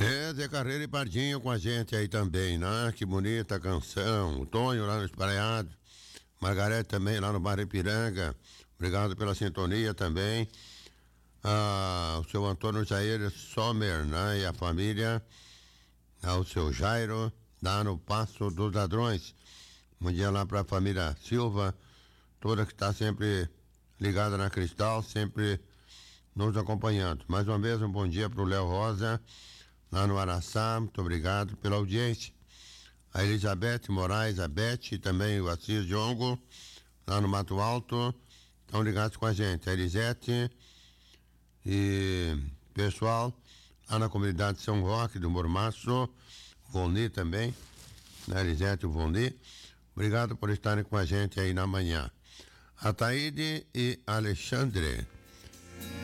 É, Zé Carreira e Pardinho com a gente aí também, né? Que bonita canção. O Tonho lá no Espraiado. Margarete também lá no Bairro Ipiranga. Obrigado pela sintonia também. O seu Antônio Jair Sommer, né? E a família. O seu Jairo, lá no Passo dos Ladrões. Bom dia lá para a família Silva, toda que está sempre ligada na Cristal, sempre nos acompanhando. Mais uma vez, um bom dia para o Léo Rosa, lá no Araçá, muito obrigado pela audiência. A Elizabeth Moraes, a Beth e também o Assis Diongo, lá no Mato Alto, estão ligados com a gente. A Elisete e pessoal lá na comunidade São Roque do Mormaço, Volni também, né, Elisete e o Volni. Obrigado por estarem com a gente aí na manhã. Ataíde e Alexandre.